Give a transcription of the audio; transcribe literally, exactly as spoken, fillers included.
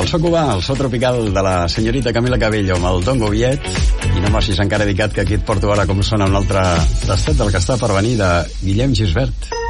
El so cubà, el so tropical de la senyorita Camila Cabello amb el Dongo Viet, i no m'has encara dedicat que aquí et porto ara com sona un altre tastet del que està per venir de Guillem Gisbert.